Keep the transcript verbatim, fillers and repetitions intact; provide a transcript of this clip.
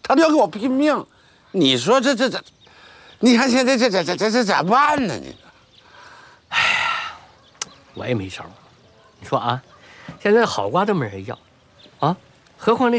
他要跟我拼命。你说这这这，你看现在这这这这这咋办呢？你， 哎呀，我也没招。你说啊，现在好瓜都没人要，啊，何况那。